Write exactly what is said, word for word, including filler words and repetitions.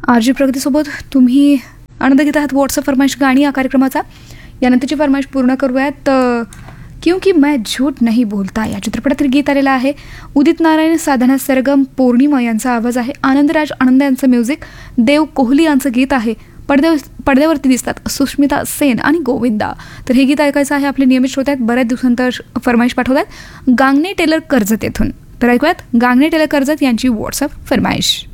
R G प्रगतीसोबत तुम्ही आनंद घेत आहात व्हॉट्सअप फरमाईश गाणी या कार्यक्रमाचा. यानंतरची फरमाईश पूर्ण करूयात. क्योंकि मैं झूठ नहीं बोलता या चित्रपटातील गीत आलेलं आहे. उदित नारायण, साधना सरगम, पौर्णिमा यांचा आवाज आहे. आनंदराज आनंद यांचं म्युझिक, देव कोहली यांचं गीत आहे. पडद्या पडद्यावरती दिसतात सुष्मिता सेन आणि गोविंदा. तर हे गीत ऐकायचं आहे. आपले नियमित श्रोते आहेत, बऱ्याच दिवसांतर फरमाईश पाठवतात गांगणे टेलर कर्जत येथून. तर ऐकूयात गांगणे टेलर कर्जत यांची व्हॉट्सअप फरमाईश.